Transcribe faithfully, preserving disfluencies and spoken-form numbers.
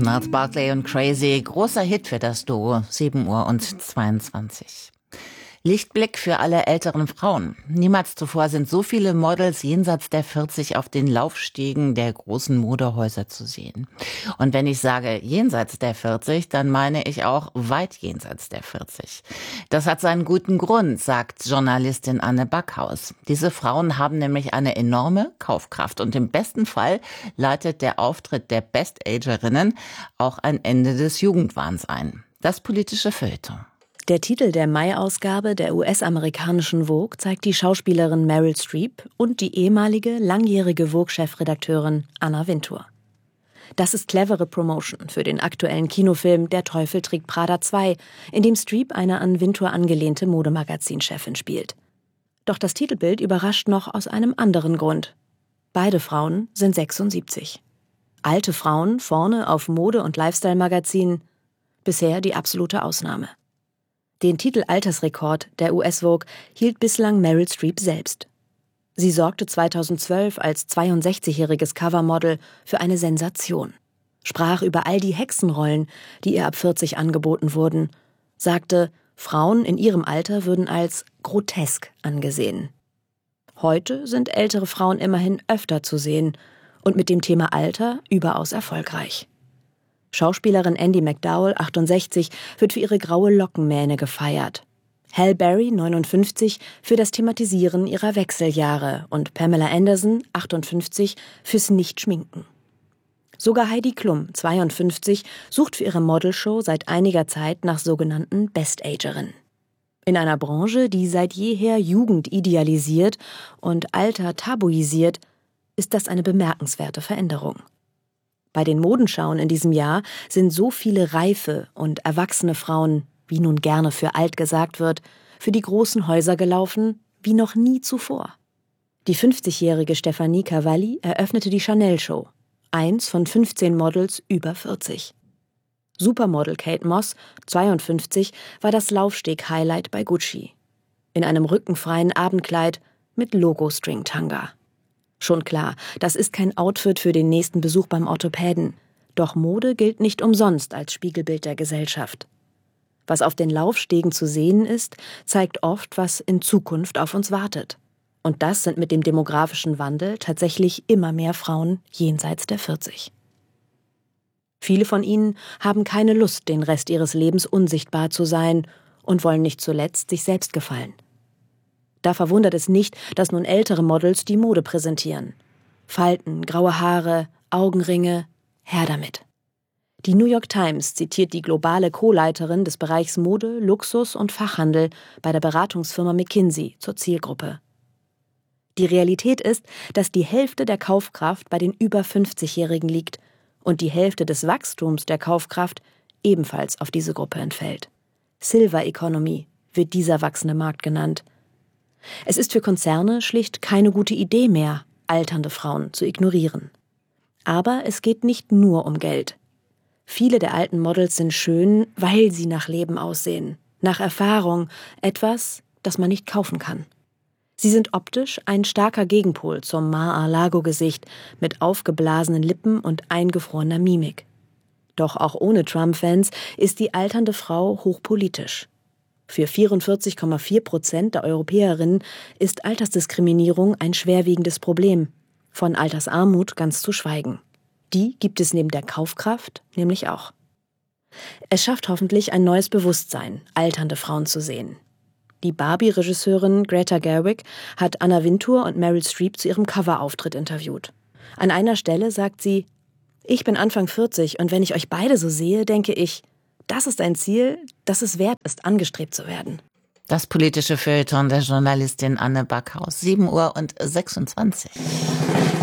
Gnard Barkley und Crazy, großer Hit für das Duo, sieben Uhr und zweiundzwanzig. Lichtblick für alle älteren Frauen. Niemals zuvor sind so viele Models jenseits der vierzig auf den Laufstegen der großen Modehäuser zu sehen. Und wenn ich sage jenseits der vierzig, dann meine ich auch weit jenseits der vierzig. Das hat seinen guten Grund, sagt Journalistin Anne Backhaus. Diese Frauen haben nämlich eine enorme Kaufkraft und im besten Fall leitet der Auftritt der Best-Agerinnen auch ein Ende des Jugendwahns ein. Das politische Feuilleton. Der Titel der Mai-Ausgabe der U S-amerikanischen Vogue zeigt die Schauspielerin Meryl Streep und die ehemalige, langjährige Vogue-Chefredakteurin Anna Wintour. Das ist clevere Promotion für den aktuellen Kinofilm Der Teufel trägt Prada zwei, in dem Streep eine an Wintour angelehnte Modemagazinchefin spielt. Doch das Titelbild überrascht noch aus einem anderen Grund. Beide Frauen sind sechsundsiebzig. Alte Frauen vorne auf Mode- und Lifestyle-Magazinen, bisher die absolute Ausnahme. Den Titel-Altersrekord der U S-Vogue hielt bislang Meryl Streep selbst. Sie sorgte zweitausendzwölf als zweiundsechzigjähriges Covermodel für eine Sensation. Sprach über all die Hexenrollen, die ihr ab vierzig angeboten wurden. Sagte, Frauen in ihrem Alter würden als grotesk angesehen. Heute sind ältere Frauen immerhin öfter zu sehen und mit dem Thema Alter überaus erfolgreich. Schauspielerin Andie MacDowell, achtundsechzig, wird für ihre graue Lockenmähne gefeiert. Halle Berry, neunundfünfzig, für das Thematisieren ihrer Wechseljahre und Pamela Anderson, achtundfünfzig, fürs Nicht-Schminken. Sogar Heidi Klum, zweiundfünfzig, sucht für ihre Modelshow seit einiger Zeit nach sogenannten Best-Agerinnen. In einer Branche, die seit jeher Jugend idealisiert und Alter tabuisiert, ist das eine bemerkenswerte Veränderung. Bei den Modenschauen in diesem Jahr sind so viele reife und erwachsene Frauen, wie nun gerne für alt gesagt wird, für die großen Häuser gelaufen wie noch nie zuvor. Die fünfzigjährige Stefanie Cavalli eröffnete die Chanel-Show, eins von fünfzehn Models über vierzig. Supermodel Kate Moss, zweiundfünfzig, war das Laufsteg-Highlight bei Gucci. In einem rückenfreien Abendkleid mit Logo-String-Tanga. Schon klar, das ist kein Outfit für den nächsten Besuch beim Orthopäden. Doch Mode gilt nicht umsonst als Spiegelbild der Gesellschaft. Was auf den Laufstegen zu sehen ist, zeigt oft, was in Zukunft auf uns wartet. Und das sind mit dem demografischen Wandel tatsächlich immer mehr Frauen jenseits der vierzig. Viele von ihnen haben keine Lust, den Rest ihres Lebens unsichtbar zu sein und wollen nicht zuletzt sich selbst gefallen. Da verwundert es nicht, dass nun ältere Models die Mode präsentieren. Falten, graue Haare, Augenringe, her damit. Die New York Times zitiert die globale Co-Leiterin des Bereichs Mode, Luxus und Fachhandel bei der Beratungsfirma McKinsey zur Zielgruppe. Die Realität ist, dass die Hälfte der Kaufkraft bei den über fünfzigjährigen liegt und die Hälfte des Wachstums der Kaufkraft ebenfalls auf diese Gruppe entfällt. Silver Economy wird dieser wachsende Markt genannt. Es ist für Konzerne schlicht keine gute Idee mehr, alternde Frauen zu ignorieren. Aber es geht nicht nur um Geld. Viele der alten Models sind schön, weil sie nach Leben aussehen, nach Erfahrung, etwas, das man nicht kaufen kann. Sie sind optisch ein starker Gegenpol zum Mar-a-Lago-Gesicht mit aufgeblasenen Lippen und eingefrorener Mimik. Doch auch ohne Trump-Fans ist die alternde Frau hochpolitisch. Für vierundvierzig Komma vier Prozent der Europäerinnen ist Altersdiskriminierung ein schwerwiegendes Problem, von Altersarmut ganz zu schweigen. Die gibt es neben der Kaufkraft nämlich auch. Es schafft hoffentlich ein neues Bewusstsein, alternde Frauen zu sehen. Die Barbie-Regisseurin Greta Gerwig hat Anna Wintour und Meryl Streep zu ihrem Coverauftritt interviewt. An einer Stelle sagt sie, ich bin Anfang vierzig und wenn ich euch beide so sehe, denke ich, das ist ein Ziel, das es wert ist, angestrebt zu werden. Das politische Feuilleton der Journalistin Anne Backhaus, sieben Uhr und sechsundzwanzig.